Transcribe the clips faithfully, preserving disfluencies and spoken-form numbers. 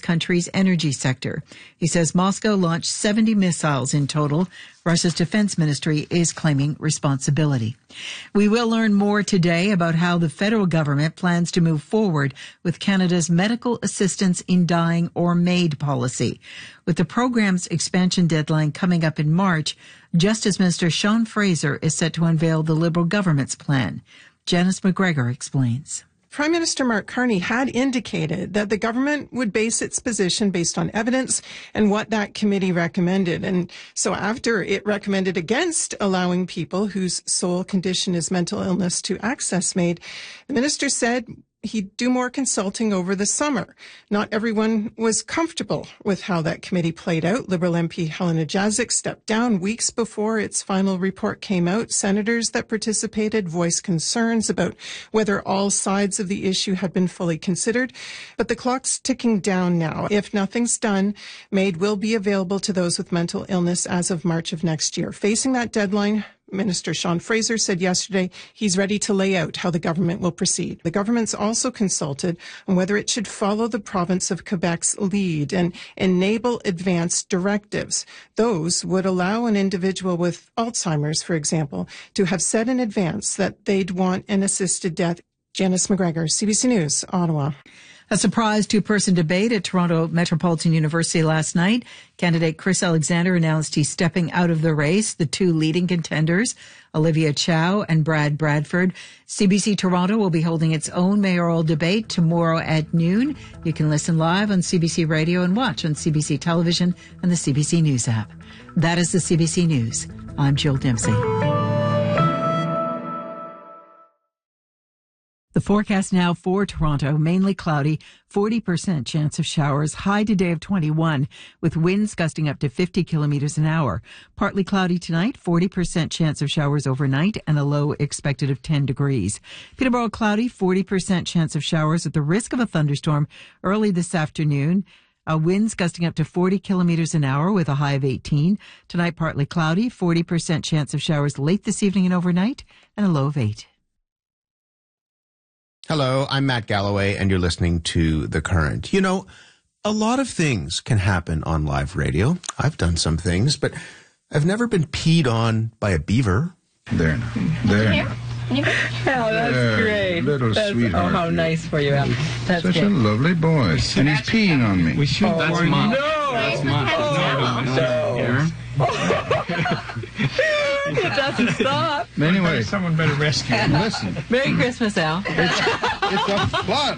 country's energy sector. He says Moscow launched seventy missiles in total. Russia's defense ministry is claiming responsibility. We will learn more today about how the federal government plans to move forward with Canada's medical assistance in dying or MAID policy. With the program's expansion deadline coming up in March, Justice Minister Sean Fraser is set to unveil the Liberal government's plan. Janice McGregor explains. Prime Minister Mark Carney had indicated that the government would base its position based on evidence and what that committee recommended. And so after it recommended against allowing people whose sole condition is mental illness to access MAID, the minister said he'd do more consulting over the summer. Not everyone was comfortable with how that committee played out. Liberal M P Helena Jazik stepped down weeks before its final report came out. Senators that participated voiced concerns about whether all sides of the issue had been fully considered. But the clock's ticking down now. If nothing's done, MAID will be available to those with mental illness as of March of next year. Facing that deadline, Minister Sean Fraser said yesterday he's ready to lay out how the government will proceed. The government's also consulted on whether it should follow the province of Quebec's lead and enable advanced directives. Those would allow an individual with Alzheimer's, for example, to have said in advance that they'd want an assisted death. Janice McGregor, C B C News, Ottawa. A surprise two-person debate at Toronto Metropolitan University last night. Candidate Chris Alexander announced he's stepping out of the race. The two leading contenders, Olivia Chow and Brad Bradford. C B C Toronto will be holding its own mayoral debate tomorrow at noon. You can listen live on C B C Radio and watch on C B C Television and the C B C News app. That is the C B C News. I'm Jill Dempsey. The forecast now for Toronto, mainly cloudy, forty percent chance of showers, high today of twenty-one, with winds gusting up to fifty kilometers an hour. Partly cloudy tonight, forty percent chance of showers overnight, and a low expected of ten degrees. Peterborough cloudy, forty percent chance of showers at the risk of a thunderstorm early this afternoon. Uh, winds gusting up to forty kilometers an hour with a high of eighteen. Tonight, partly cloudy, forty percent chance of showers late this evening and overnight, and a low of eight. Hello, I'm Matt Galloway, and you're listening to The Current. You know, a lot of things can happen on live radio. I've done some things, but I've never been peed on by a beaver. There now. There now. Oh, that's there, great. Little that's, sweetheart. Oh, how nice for you, Al. That's Such good. a lovely boy. And he's peeing on me. We should. Oh, that's mine. No! That's mine. No! no. It doesn't stop. Anyway. Someone better rescue him. Listen. Merry Christmas, Al. It's, it's a flood.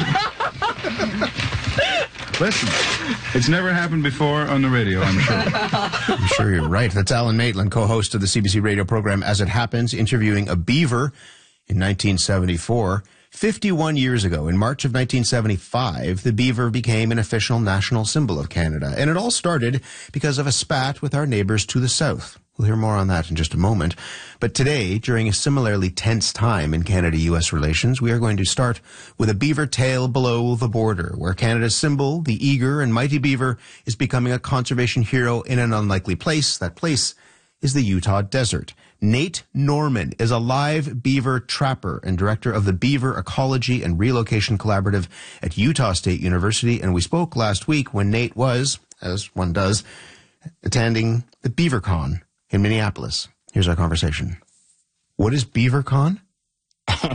Listen, it's never happened before on the radio, I'm sure. I'm sure you're right. That's Alan Maitland, co-host of the C B C radio program As It Happens, interviewing a beaver in nineteen seventy-four. fifty-one years ago, in March of nineteen seventy-five, the beaver became an official national symbol of Canada. And it all started because of a spat with our neighbors to the south. We'll hear more on that in just a moment. But today, during a similarly tense time in Canada-U S relations, we are going to start with a beaver tale below the border, where Canada's symbol, the eager and mighty beaver, is becoming a conservation hero in an unlikely place. That place is the Utah desert. Nate Norman is a live beaver trapper and director of the Beaver Ecology and Relocation Collaborative at Utah State University. And we spoke last week when Nate was, as one does, attending the BeaverCon in Minneapolis. Here's our conversation. What is BeaverCon? uh,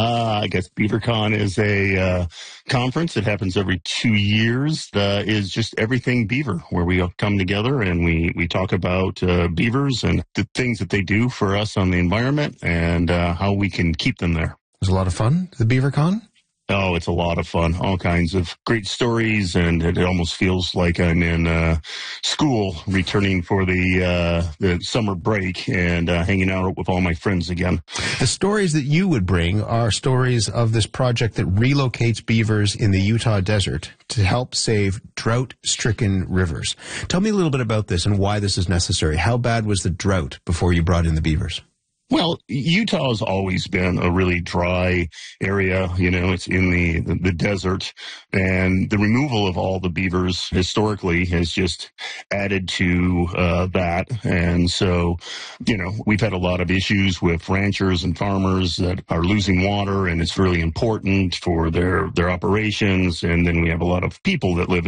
I guess BeaverCon is a uh, conference that happens every two years. Uh, is just everything beaver, where we all come together and we, we talk about uh, beavers and the things that they do for us on the environment and uh, how we can keep them there. It was a lot of fun, the BeaverCon? Oh, it's a lot of fun. All kinds of great stories, and it almost feels like I'm in uh, school, returning for the uh, the summer break and uh, hanging out with all my friends again. The stories that you would bring are stories of this project that relocates beavers in the Utah desert to help save drought-stricken rivers. Tell me a little bit about this and why this is necessary. How bad was the drought before you brought in the beavers? Well, Utah has always been a really dry area. You know, it's in the, the, the desert, and the removal of all the beavers historically has just added to uh, that. And so, you know, we've had a lot of issues with ranchers and farmers that are losing water, and it's really important for their, their operations. And then we have a lot of people that live